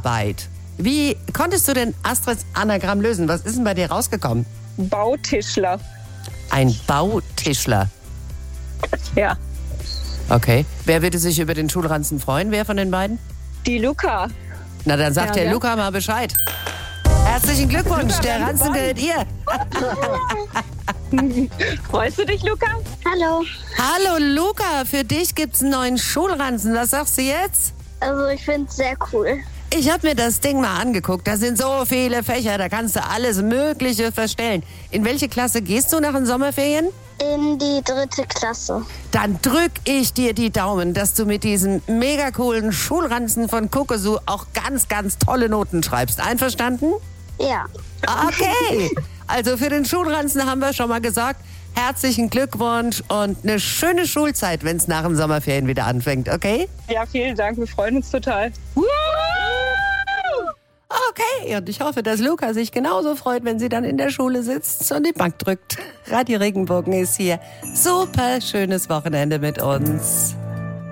Bauarbeit. Wie konntest du denn Astrids Anagramm lösen? Was ist denn bei dir rausgekommen? Bautischler. Ein Bautischler. Ja. Okay. Wer würde sich über den Schulranzen freuen? Wer von den beiden? Die Luca. Na, dann sagt der Luca mal Bescheid. Herzlichen Glückwunsch, der Ranzen gehört ihr. Freust du dich, Luca? Hallo. Hallo Luca, für dich gibt's einen neuen Schulranzen. Was sagst du jetzt? Also ich finde es sehr cool. Ich habe mir das Ding mal angeguckt. Da sind so viele Fächer, da kannst du alles Mögliche verstellen. In welche Klasse gehst du nach den Sommerferien? In die 3. Klasse. Dann drück ich dir die Daumen, dass du mit diesem mega coolen Schulranzen von Kokosu auch ganz, ganz tolle Noten schreibst. Einverstanden? Ja. Okay. Also für den Schulranzen haben wir schon mal gesagt, herzlichen Glückwunsch und eine schöne Schulzeit, wenn es nach den Sommerferien wieder anfängt, okay? Ja, vielen Dank. Wir freuen uns total. Okay, und ich hoffe, dass Luca sich genauso freut, wenn sie dann in der Schule sitzt und die Bank drückt. Radio Regenbogen ist hier. Super schönes Wochenende mit uns.